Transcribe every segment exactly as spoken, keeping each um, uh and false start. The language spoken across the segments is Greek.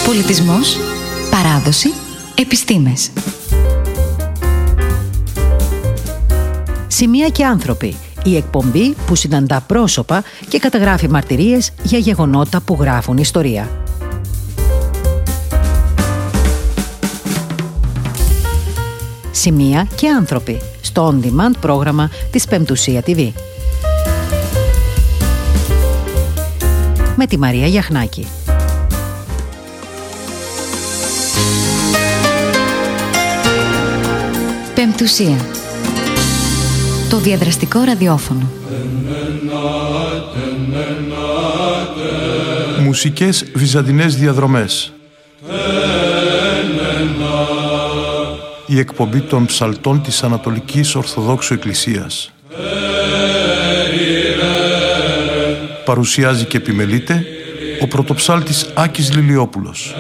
Πολιτισμός, παράδοση, επιστήμες. Σημεία και άνθρωποι. Η εκπομπή που συναντά πρόσωπα και καταγράφει μαρτυρίες για γεγονότα που γράφουν ιστορία. Σημεία και άνθρωποι. Στο On Demand πρόγραμμα της Πεμπτουσία τι βι. Με τη Μαρία Γιαχνάκη. Πεμπτουσία. Το διαδραστικό ραδιόφωνο. Μουσικές βυζαντινές διαδρομές. Η εκπομπή των ψαλτών της Ανατολικής Ορθοδόξου Εκκλησίας. Παρουσιάζει και επιμελείται ο πρωτοψάλτης Άκης Λιλιόπουλος.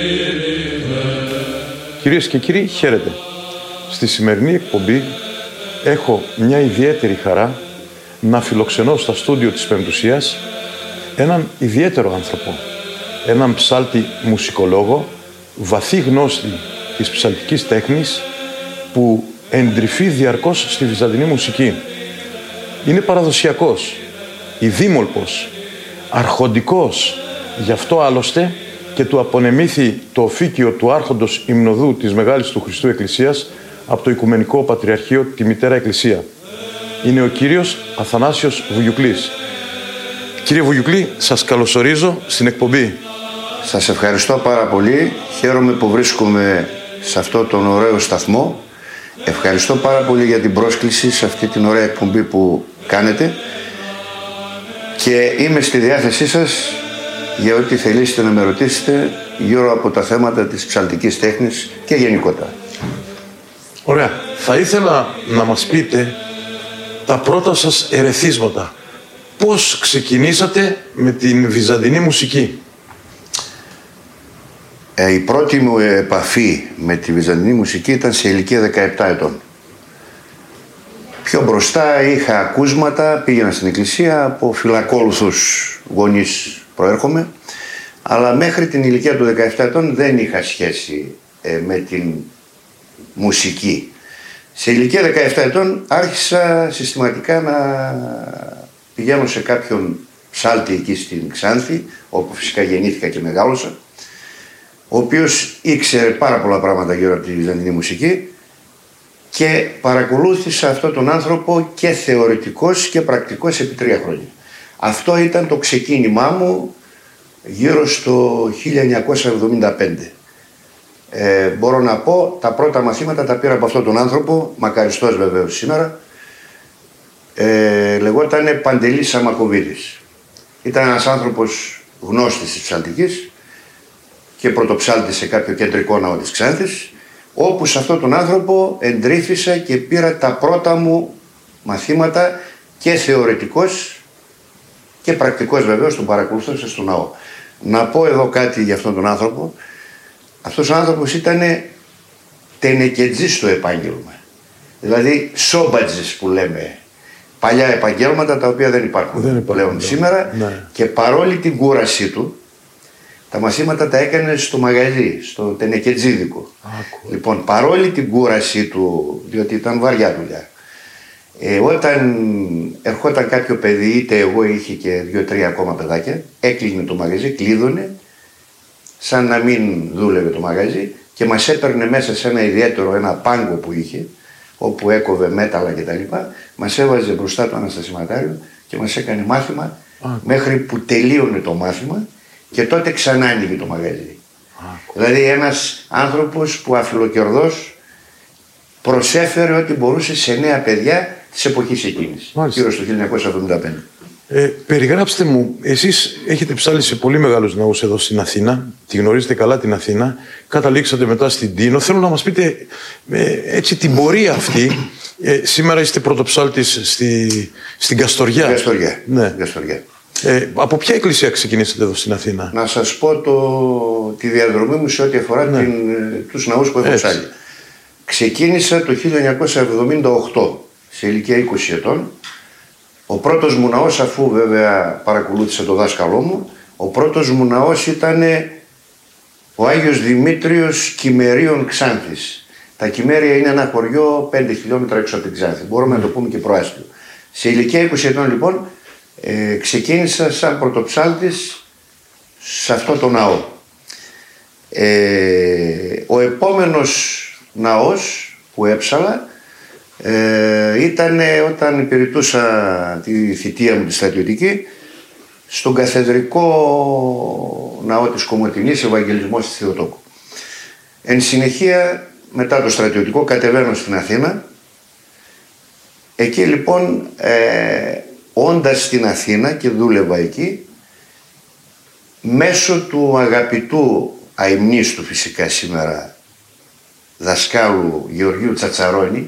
Κυρίες και κύριοι, χαίρετε. Στη σημερινή εκπομπή έχω μια ιδιαίτερη χαρά να φιλοξενώ στα στούντιο της Πεμπτουσίας έναν ιδιαίτερο άνθρωπο, έναν ψάλτη μουσικολόγο, βαθύ γνώστη της ψαλτικής τέχνης, που εντρυφεί διαρκώς στη βυζαντινή μουσική. Είναι παραδοσιακός, ειδήμολπος, αρχοντικός, γι' αυτό άλλωστε και του απονεμήθη το οφίκιο του άρχοντος υμνοδού της Μεγάλης του Χριστού Εκκλησίας από το Οικουμενικό Πατριαρχείο, τη Μητέρα Εκκλησία. Είναι ο κύριος Αθανάσιος Βουγιουκλής. Κύριε Βουγιουκλή, σας καλωσορίζω στην εκπομπή. Σας ευχαριστώ πάρα πολύ. Χαίρομαι που βρίσκομαι σε αυτό τον ωραίο σταθμό. Ευχαριστώ πάρα πολύ για την πρόσκληση σε αυτή την ωραία εκπομπή που κάνετε και είμαι στη διάθεσή σας για ό,τι θελήσετε να με ρωτήσετε γύρω από τα θέματα της ψαλτικής τέχνης και γενικότερα. Ωραία. Θα ήθελα να μας πείτε τα πρώτα σας ερεθίσματα. Πώς ξεκινήσατε με την βυζαντινή μουσική? Ε, η πρώτη μου επαφή με τη βυζαντινή μουσική ήταν σε ηλικία δεκαεπτά ετών. Πιο μπροστά είχα ακούσματα, πήγαινα στην εκκλησία, από φυλακόλουθους γονείς προέρχομαι, αλλά μέχρι την ηλικία του δεκαεπτά ετών δεν είχα σχέση ε, με την μουσική. Σε ηλικία δεκαεπτά ετών άρχισα συστηματικά να πηγαίνω σε κάποιον ψάλτη εκεί στην Ξάνθη, όπου φυσικά γεννήθηκα και μεγάλωσα, ο οποίος ήξερε πάρα πολλά πράγματα γύρω από τη βυζαντινή μουσική και παρακολούθησα αυτόν τον άνθρωπο και θεωρητικός και πρακτικός επί τρία χρόνια. Αυτό ήταν το ξεκίνημά μου γύρω στο χίλια εννιακόσια εβδομήντα πέντε. Ε, μπορώ να πω, τα πρώτα μαθήματα τα πήρα από αυτόν τον άνθρωπο, μακαριστός βεβαίως σήμερα, ε, λεγότανε Παντελής Σαμακοβίδης. Ήταν ένας άνθρωπος γνώστης της ψαλτικής και πρωτοψάλτη σε κάποιο κεντρικό ναό της Ξάνθης, όπου σε αυτόν τον άνθρωπο εντρύφησα και πήρα τα πρώτα μου μαθήματα και θεωρητικός και πρακτικός βεβαίως, τον παρακολουθούσα στο ναό. Να πω εδώ κάτι για αυτόν τον άνθρωπο. Αυτός ο άνθρωπος ήταν τενεκετζής στο επάγγελμα. Δηλαδή σόμπατζης που λέμε. Παλιά επαγγέλματα τα οποία δεν υπάρχουν, δεν υπάρχουν πλέον ναι. σήμερα ναι. Και παρόλη την κούρασή του, τα μαθήματα τα έκανε στο μαγαζί, στο τενεκετζίδικο. Άκου. Λοιπόν, παρόλη την κούρασή του, διότι ήταν βαριά δουλειά, ε, όταν ερχόταν κάποιο παιδί, είτε εγώ είχε και δύο-τρία ακόμα παιδάκια, έκλεινε το μαγαζί, κλείδωνε, σαν να μην δούλευε το μαγαζί και μας έπαιρνε μέσα σε ένα ιδιαίτερο, ένα πάγκο που είχε, όπου έκοβε μέταλλα κτλ. Μας έβαζε μπροστά το αναστασιματάριο και μας έκανε μάθημα Άκου. μέχρι που τελείωνε το μάθημα. Και τότε ξανά άνοιγε το μαγαζί. Άκου. Δηλαδή ένας άνθρωπος που αφιλοκερδός προσέφερε ό,τι μπορούσε σε νέα παιδιά της εποχής εκείνης. Γύρω στο χίλια εννιακόσια εβδομήντα πέντε. Ε, περιγράψτε μου, εσείς έχετε ψάλει σε πολύ μεγάλους ναούς εδώ στην Αθήνα, τη γνωρίζετε καλά την Αθήνα, καταλήξατε μετά στην Τίνο. Θέλω να μας πείτε ε, έτσι την πορεία αυτή. Ε, σήμερα είστε πρωτοψάλτης στη, στην Καστοριά. Καστοριά. Ναι. Καστοριά. Ε, από ποια εκκλησία ξεκινήσατε εδώ στην Αθήνα? Να σας πω το, τη διαδρομή μου σε ό,τι αφορά ναι. την, τους ναούς που έχω ψάλει. Ξεκίνησα το χίλια εννιακόσια εβδομήντα οκτώ, σε ηλικία είκοσι ετών. Ο πρώτος μου ναός, αφού βέβαια παρακολούθησα το δάσκαλό μου, ο πρώτος μου ναός ήταν ο Άγιος Δημήτριος Κυμερίων Ξάνθης. Τα Κυμέρια είναι ένα χωριό πέντε χιλιόμετρα έξω από την Ξάνθη. Μπορούμε mm. να το πούμε και προάστιο. Σε ηλικία είκοσι ετών λοιπόν ε, ξεκίνησα σαν πρωτοψάλτης σε αυτό το ναό. Ε, ο επόμενος ναός που έψαλα ε, ήταν όταν υπηρετούσα τη θητεία μου τη στρατιωτική στον καθεδρικό ναό της Κομοτηνής, Ευαγγελισμός της Θεοτόκου. Εν συνεχεία, μετά το στρατιωτικό, κατεβαίνω στην Αθήνα. Εκεί λοιπόν, ε, όντας στην Αθήνα και δούλευα εκεί, μέσω του αγαπητού αημνίστου φυσικά σήμερα δασκάλου Γεωργίου Τσατσαρώνη,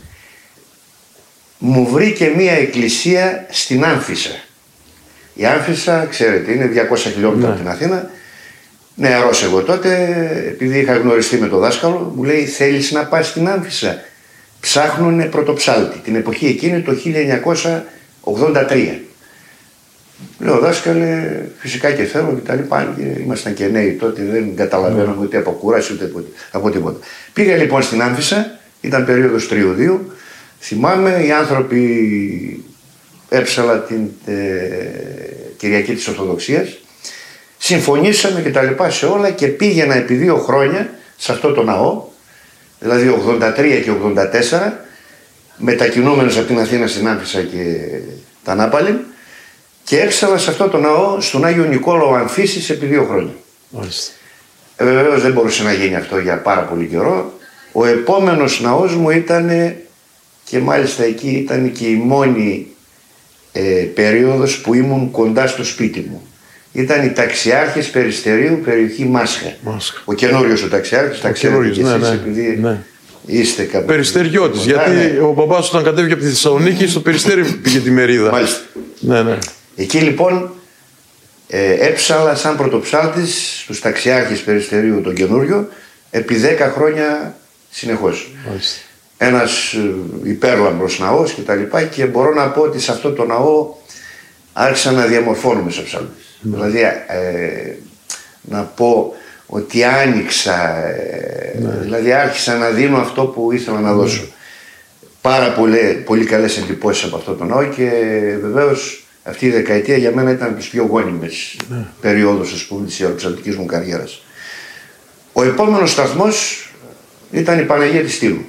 μου βρήκε μία εκκλησία στην Άμφισσα. Η Άμφισσα, ξέρετε, είναι διακόσια χιλιόμετρα ναι. από την Αθήνα. Νεαρός εγώ τότε, επειδή είχα γνωριστεί με τον δάσκαλο, μου λέει: θέλεις να πας στην Άμφισσα? Ψάχνουνε πρωτοψάλτη. Την εποχή εκείνη, το χίλια εννιακόσια ογδόντα τρία. Λέω: δάσκαλε, φυσικά και θέλω και τα λοιπά. Ήμασταν και νέοι τότε, δεν καταλαβαίναμε ούτε από κούραση ούτε από τίποτα. Πήγα λοιπόν στην Άμφισσα, ήταν περίοδος τριωδίου. Θυμάμαι, οι άνθρωποι έψαλα την ε, Κυριακή της Ορθοδοξίας. Συμφωνήσαμε και τα λοιπά σε όλα και πήγαινα επί δύο χρόνια σε αυτό το ναό, δηλαδή ογδόντα τρία και ογδόντα τέσσερα, μετακινούμενος από την Αθήνα στην Άμφισσα και τα Νάπαλιν, και έψαλα σε αυτό το ναό στον Άγιο Νικόλαο Αμφίσης επί δύο χρόνια. Ε, βεβαίως δεν μπορούσε να γίνει αυτό για πάρα πολύ καιρό. Ο επόμενος ναός μου ήταν, και μάλιστα εκεί ήταν και η μόνη ε, περίοδος που ήμουν κοντά στο σπίτι μου. Ήταν οι ταξιάρχες Περιστερίου, περιοχή Μάσχα. Μάσχα. Ο καινούριος ο ταξιάρχης, τα ξέρετε και εσείς, ναι, επειδή ναι. είστε κάπου. Περιστεριώτης, γιατί ναι. ο μπαμπάς όταν κατέβηκε από τη Θεσσαλονίκη στο Περιστέρι πήγε τη μερίδα. Μάλιστα. Ναι, ναι. Εκεί λοιπόν ε, έψαλα σαν πρωτοψάλτης στους ταξιάρχες Περιστερίου τον καινούριο επί δέκα χρόνια συνεχώς. Μάλιστα. Ένας ε, υπέρλαμπρος ναός και τα λοιπά, και μπορώ να πω ότι σε αυτό το ναό άρχισα να διαμορφώνομαι σε ψάλτης. Mm. Δηλαδή ε, να πω ότι άνοιξα, ε, mm. δηλαδή άρχισα να δίνω αυτό που ήθελα να δώσω. Mm. Πάρα πολύ, πολύ καλές εντυπώσεις από αυτό το ναό, και βεβαίως αυτή η δεκαετία για μένα ήταν τις πιο γόνιμες mm. περιόδους, ας πούμε, της ιεροψαλτικής μου καριέρας. Ο επόμενος σταθμός ήταν η Παναγία της Στήλου.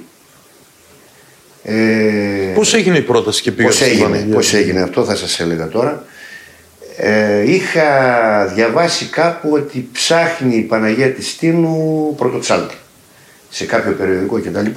Ε, πώς έγινε η πρόταση και πήγα πώς έγινε, πώς έγινε αυτό θα σας έλεγα τώρα. Ε, είχα διαβάσει κάπου ότι ψάχνει η Παναγία της Στήνου πρωτοψάλτη σε κάποιο περιοδικό κτλ.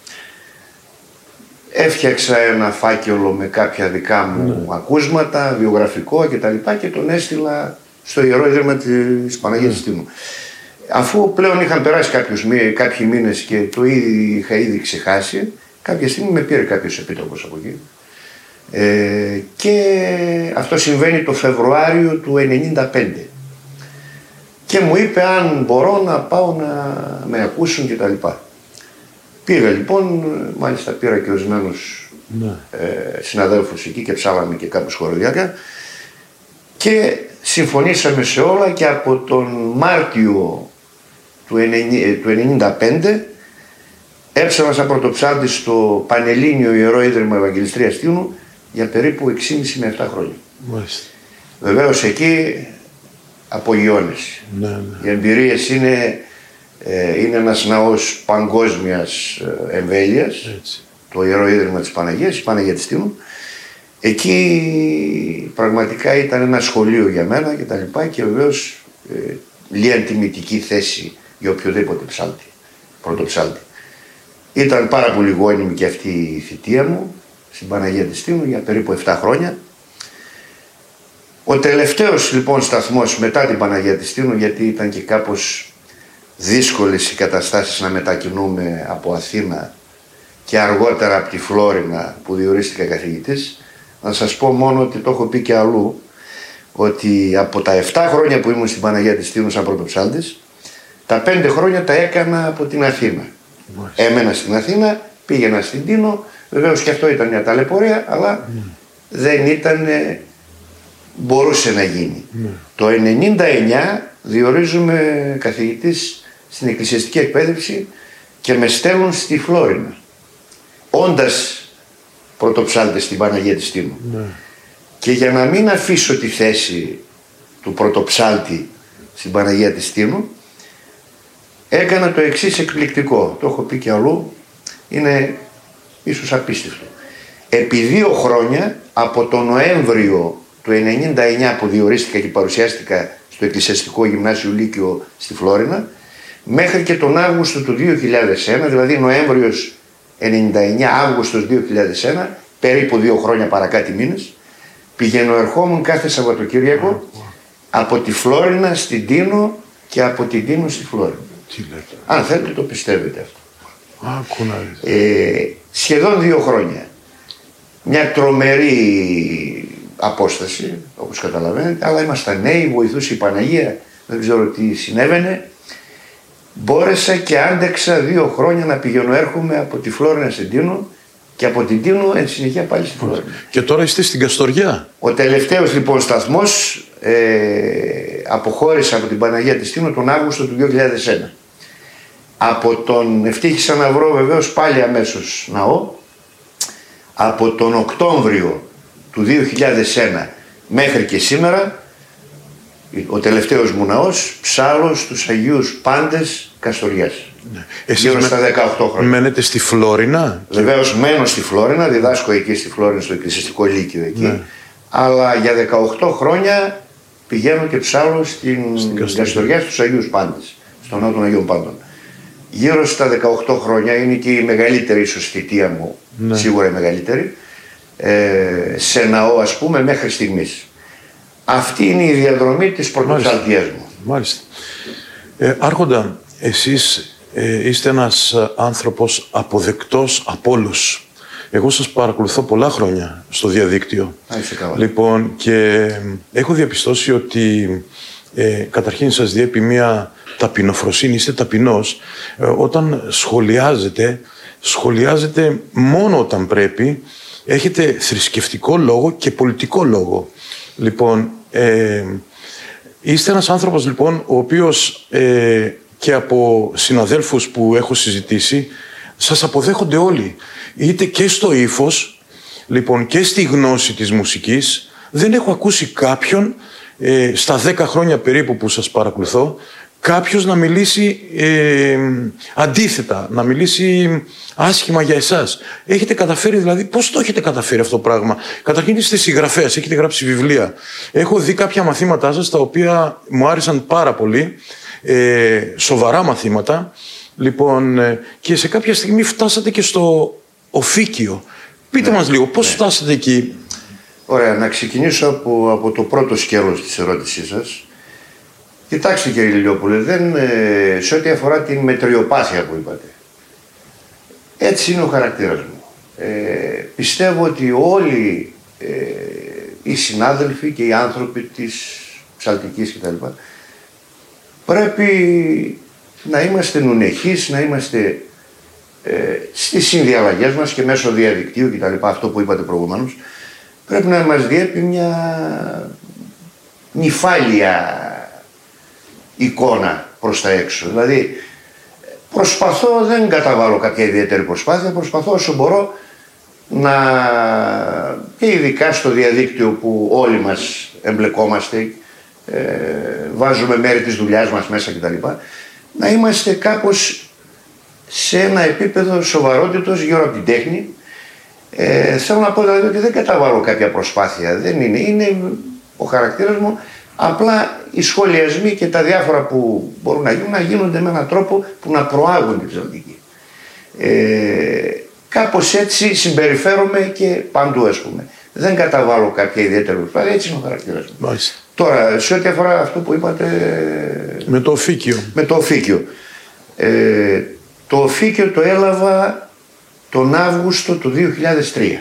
Έφτιαξα ένα φάκελο με κάποια δικά μου ναι. ακούσματα, βιογραφικό κτλ. Και τον έστειλα στο Ιερό Ίδρυμα της Παναγίας της Στήνου. Αφού πλέον είχαν περάσει κάποιους, κάποιοι μήνες και το ήδη, είχα ήδη ξεχάσει, κάποια στιγμή με πήρε κάποιος επίτροπος από εκεί. Ε, και αυτό συμβαίνει το Φεβρουάριο του ενενήντα πέντε. Και μου είπε αν μπορώ να πάω να με ακούσουν κτλ. Πήγα λοιπόν, μάλιστα πήρα και ορισμένους ναι. ε, συναδέλφους εκεί και ψάλαμε και κάποιους χοροδιακά. Και συμφωνήσαμε σε όλα, και από τον Μάρτιο του ενενήντα πέντε έψαλα σαν πρωτοψάλτης στο Πανελλήνιο Ιερό Ίδρυμα Ευαγγελιστρίας Στήνου για περίπου έξι και μισό με επτά χρόνια. Μάλιστα. Βεβαίως εκεί απογειώνεσαι. Ναι, ναι. Οι εμπειρίες είναι, ε, είναι ένας ναός παγκόσμιας ε, εμβέλειας, έτσι. Το Ιερό Ίδρυμα της Παναγίας, η Παναγία της Στήνου. Εκεί πραγματικά ήταν ένα σχολείο για μένα και τα λοιπά, και βεβαίως ε, λίγα τιμητική θέση για οποιοδήποτε ψάλτη, πρωτοψάλτη. Ήταν πάρα πολύ γόνιμη και αυτή η θητεία μου στην Παναγία της Στήνου για περίπου επτά χρόνια. Ο τελευταίος λοιπόν σταθμός μετά την Παναγία της Στήνου, γιατί ήταν και κάπως δύσκολες οι καταστάσεις να μετακινούμε από Αθήνα και αργότερα από τη Φλόρινα που διορίστηκα καθηγητής, να σας πω μόνο ότι το έχω πει και αλλού, ότι από τα επτά χρόνια που ήμουν στην Παναγία της Στήνου σαν πρωτοψάλτης, τα πέντε χρόνια τα έκανα από την Αθήνα. Μάλιστα. Έμενα στην Αθήνα, πήγαινα στην Τίνο, βεβαίως και αυτό ήταν μια ταλαιπωρία, αλλά mm. δεν ήταν, μπορούσε να γίνει. Mm. Το ενενήντα εννιά διορίζουμε καθηγητής στην εκκλησιαστική εκπαίδευση και με στέλνουν στη Φλόρινα. Όντας πρωτοψάλτης στην Παναγία της Τίνου. Ναι. Και για να μην αφήσω τη θέση του πρωτοψάλτη στην Παναγία της Τίνου, έκανα το εξής εκπληκτικό. Το έχω πει και αλλού, είναι ίσως απίστευτο. Επί δύο χρόνια, από τον Νοέμβριο του ενενήντα εννιά που διορίστηκα και παρουσιάστηκα στο Εκκλησιαστικό Γυμνάσιο Λύκειο στη Φλόρινα, μέχρι και τον Αύγουστο του δύο χιλιάδες ένα, δηλαδή Νοέμβριος ενενήντα εννιά, Αύγουστος δύο χιλιάδες ένα, περίπου δύο χρόνια παρακάτω μήνες, πηγαίνω ερχόμουν κάθε Σαββατοκύριακο από τη Φλόρινα στην Τίνο και από την Τίνο στη Φλόρινα. Αν θέλετε το πιστεύετε αυτό. Ε, σχεδόν δύο χρόνια. Μια τρομερή απόσταση, όπως καταλαβαίνετε, αλλά ήμασταν νέοι, βοηθούσε η Παναγία, δεν ξέρω τι συνέβαινε. Μπόρεσα και άντεξα δύο χρόνια να πηγαίνω έρχομαι από τη Φλόρινα στην Τίνο και από την Τίνο εν συνεχεία πάλι στη Φλόρινα. Και τώρα είστε στην Καστοριά. Ο τελευταίος λοιπόν σταθμός ε, αποχώρησε από την Παναγία της Τίνο τον Αύγουστο του δύο χιλιάδες ένα. Από τον ευτύχησα να βρω βεβαίως πάλι αμέσως ναό. Από τον Οκτώβριο του δύο χιλιάδες ένα μέχρι και σήμερα ο τελευταίος μου ναός, ψάλος στους Αγίους Πάντες Καστοριάς. Ναι. Γύρω στα δεκαοκτώ χρόνια. Μένετε στη Φλόρινα? Βεβαίως μένω στη Φλόρινα, διδάσκω εκεί στη Φλόρινα στο Εκκλησιαστικό Λύκειο εκεί. Ναι. Αλλά για δεκαοκτώ χρόνια πηγαίνω και ψάλω στην, στην Καστοριά στους Αγίους Πάντες, στον ναό των Αγίων Πάντων. Γύρω στα δεκαοκτώ χρόνια είναι και η μεγαλύτερη ίσως θητεία μου, ναι. Σίγουρα η μεγαλύτερη, ε, σε ναό ας πούμε μέχρι στιγμής. Αυτή είναι η διαδρομή της πρωτοψαλτίας μου. Μάλιστα. Ε, Άρχοντα, εσείς ε, είστε ένας άνθρωπος αποδεκτός από όλους. Εγώ σας παρακολουθώ πολλά χρόνια στο διαδίκτυο. Α, είσαι καλά. Λοιπόν, και έχω διαπιστώσει ότι ε, καταρχήν σας διέπει μια ταπεινοφροσύνη, είστε ταπεινός. Ε, όταν σχολιάζετε, σχολιάζετε μόνο όταν πρέπει. Έχετε θρησκευτικό λόγο και πολιτικό λόγο. Λοιπόν, ε, είστε ένας άνθρωπος λοιπόν ο οποίος ε, και από συναδέλφους που έχω συζητήσει σας αποδέχονται όλοι. Είτε και στο ύφος, λοιπόν, και στη γνώση της μουσικής. Δεν έχω ακούσει κάποιον ε, στα δέκα χρόνια περίπου που σας παρακολουθώ κάποιος να μιλήσει ε, αντίθετα, να μιλήσει άσχημα για εσάς. Έχετε καταφέρει δηλαδή, πώς το έχετε καταφέρει αυτό το πράγμα? Καταρχήν είστε συγγραφέας, έχετε γράψει βιβλία. Έχω δει κάποια μαθήματά σας τα οποία μου άρεσαν πάρα πολύ, ε, σοβαρά μαθήματα. Λοιπόν, ε, και σε κάποια στιγμή φτάσατε και στο οφίκιο. Πείτε ναι, μας λίγο, πώς ναι. φτάσατε εκεί? Ωραία, να ξεκινήσω από, από το πρώτο σκέλος της ερώτησής σας. Κοιτάξτε κύριε Λιλιόπουλε, δεν, ε, σε ό,τι αφορά την μετριοπάθεια που είπατε, έτσι είναι ο χαρακτήρας μου. Ε, πιστεύω ότι όλοι ε, οι συνάδελφοι και οι άνθρωποι της ψαλτικής κτλ. Πρέπει να είμαστε νουνεχείς, να είμαστε ε, στις συνδιαλλαγές μας και μέσω διαδικτύου κτλ. Αυτό που είπατε προηγουμένως, πρέπει να μας διέπει μια νυφάλια εικόνα προς τα έξω. Δηλαδή προσπαθώ, δεν καταβάλω κάποια ιδιαίτερη προσπάθεια, προσπαθώ όσο μπορώ να, και ειδικά στο διαδίκτυο που όλοι μας εμπλεκόμαστε, ε, βάζουμε μέρη της δουλειάς μας μέσα κτλ. Να είμαστε κάπως σε ένα επίπεδο σοβαρότητος γύρω από την τέχνη. Ε, θέλω να πω δηλαδή ότι δεν καταβάλω κάποια προσπάθεια, δεν είναι, είναι ο χαρακτήρας μου. Απλά οι σχολιασμοί και τα διάφορα που μπορούν να γίνουν να γίνονται με έναν τρόπο που να προάγουν την ψαλτική. Ε, κάπως έτσι συμπεριφέρομαι και παντού, ας πούμε. Δεν καταβάλω κάποια ιδιαίτερη προσπάθεια, έτσι είναι ο χαρακτήρας μου. Μάλιστα. Τώρα, σε ό,τι αφορά αυτό που είπατε. Με το οφίκιο. Με το οφίκιο. Ε, το οφίκιο το έλαβα τον Αύγουστο του δύο χιλιάδες τρία.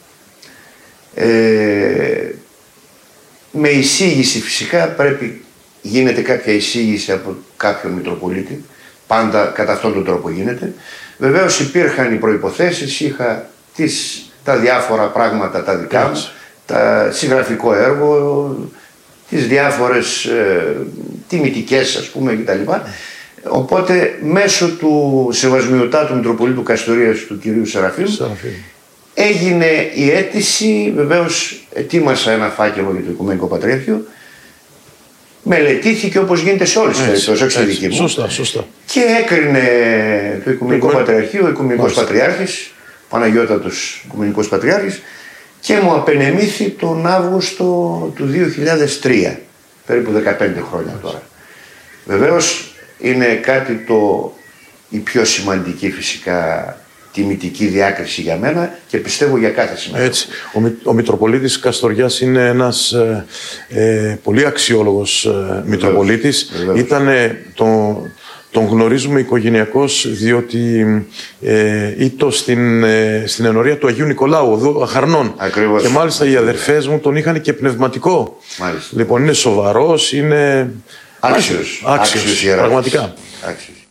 Ε, με εισήγηση φυσικά, πρέπει, γίνεται κάποια εισήγηση από κάποιον Μητροπολίτη, πάντα κατά αυτόν τον τρόπο γίνεται. Βεβαίως υπήρχαν οι προϋποθέσεις, είχα τις, τα διάφορα πράγματα τα δικά μου, τα συγγραφικό έργο, τις διάφορες ε, τιμητικές, ας πούμε, κτλ. Οπότε μέσω του Σεβασμιωτάτου Μητροπολίτου Καστορίας του κυρίου Σεραφείμ έγινε η αίτηση. Βεβαίως ετοίμασα ένα φάκελο για το Οικουμενικό Πατριαρχείο, μελετήθηκε όπως γίνεται σε όλες τις περιπτώσεις, όχι στη δική μου. Σωστά, σωστά. Και έκρινε το Οικουμενικό Πατριαρχείο, ο Οικουμενικός Πατριάρχης, Παναγιώτατος Οικουμενικός Πατριάρχης, και μου απενεμήθη τον Αύγουστο του δύο χιλιάδες τρία, περίπου δεκαπέντε χρόνια τώρα. Βεβαίως είναι κάτι το η πιο σημαντική φυσικά τιμητική διάκριση για μένα και πιστεύω για κάθε συμμετοχή. Έτσι. Ο, Μη, ο Μητροπολίτης Καστοριάς είναι ένας ε, ε, πολύ αξιόλογος ε, Μητροπολίτης. Ήταν το, τον γνωρίζουμε οικογενειακώς διότι ε, ήτο στην, ε, στην ενορία του Αγίου Νικολάου, εδώ Αχαρνών. Ακριβώς. Και μάλιστα οι αδερφές μου τον είχαν και πνευματικό. Μάλιστα. Λοιπόν, είναι σοβαρός, είναι άξιος. Άξιος, άξιος, πραγματικά. Άξιος.